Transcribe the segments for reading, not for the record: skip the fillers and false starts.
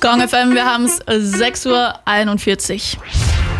Gong FM, wir haben es 6:41 Uhr.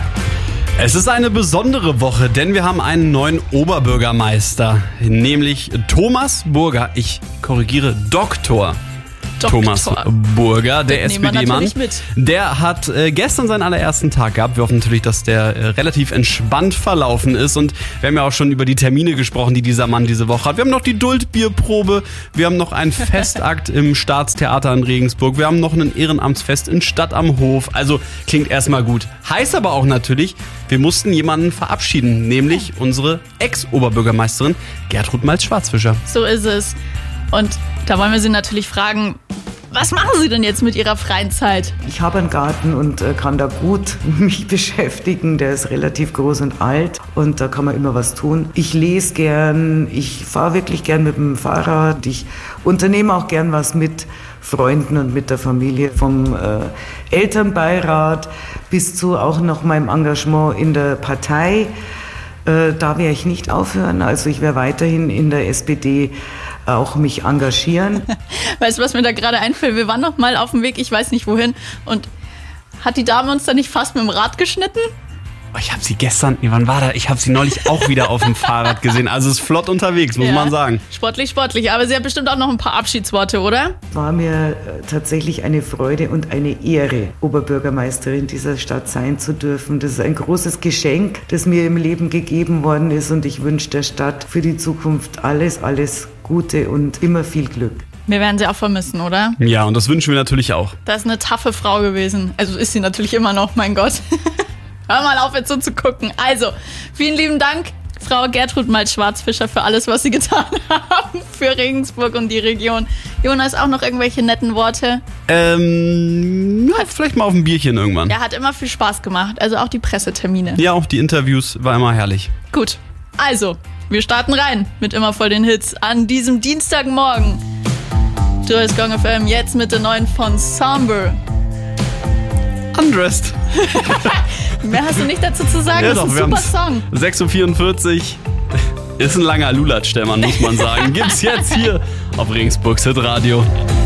Es ist eine besondere Woche, denn wir haben einen neuen Oberbürgermeister, nämlich Thomas Burger. Ich korrigiere, Dr. Thomas Burger, der SPD-Mann. Der hat gestern seinen allerersten Tag gehabt. Wir hoffen natürlich, dass der relativ entspannt verlaufen ist. Und wir haben ja auch schon über die Termine gesprochen, die dieser Mann diese Woche hat. Wir haben noch die Duldbierprobe. Wir haben noch einen Festakt im Staatstheater in Regensburg. Wir haben noch ein Ehrenamtsfest in Stadt am Hof. Also klingt erstmal gut. Heißt aber auch natürlich, wir mussten jemanden verabschieden, nämlich unsere Ex-Oberbürgermeisterin Gertrud Malz-Schwarzfischer. So ist es. Und da wollen wir Sie natürlich fragen, was machen Sie denn jetzt mit Ihrer freien Zeit? Ich habe einen Garten und kann da gut mich beschäftigen. Der ist relativ groß und alt und da kann man immer was tun. Ich lese gern, ich fahre wirklich gern mit dem Fahrrad. Ich unternehme auch gern was mit Freunden und mit der Familie, vom Elternbeirat bis zu auch noch meinem Engagement in der Partei. Da werde ich nicht aufhören. Also ich werde weiterhin in der SPD auch mich engagieren. Weißt du, was mir da gerade einfällt? Wir waren noch mal auf dem Weg, ich weiß nicht wohin, und hat die Dame uns da nicht fast mit dem Rad geschnitten? Ich habe sie gestern, wann war das? Ich habe sie neulich auch wieder auf dem Fahrrad gesehen. Also ist flott unterwegs, muss man sagen. Sportlich. Aber sie hat bestimmt auch noch ein paar Abschiedsworte, oder? War mir tatsächlich eine Freude und eine Ehre, Oberbürgermeisterin dieser Stadt sein zu dürfen. Das ist ein großes Geschenk, das mir im Leben gegeben worden ist. Und ich wünsche der Stadt für die Zukunft alles Gute und immer viel Glück. Wir werden sie auch vermissen, oder? Ja, und das wünschen wir natürlich auch. Das ist eine taffe Frau gewesen. Also ist sie natürlich immer noch, mein Gott. Hör mal auf, jetzt so zu gucken. Also, vielen lieben Dank, Frau Gertrud Malz-Schwarzfischer, für alles, was Sie getan haben für Regensburg und die Region. Jonas, auch noch irgendwelche netten Worte? Ja, vielleicht mal auf ein Bierchen irgendwann. Ja, hat immer viel Spaß gemacht, also auch die Pressetermine. Ja, auch die Interviews, war immer herrlich. Gut, also, wir starten rein mit immer voll den Hits an diesem Dienstagmorgen. Du hörst Gong FM jetzt mit der neuen von Somber. Undressed. Mehr hast du nicht dazu zu sagen, Ja, das ist ein super Song. 6:44 Uhr. Ist ein langer Lulatsch, der Mann, muss man sagen. Gibt's jetzt hier auf Regensburgs Hitradio.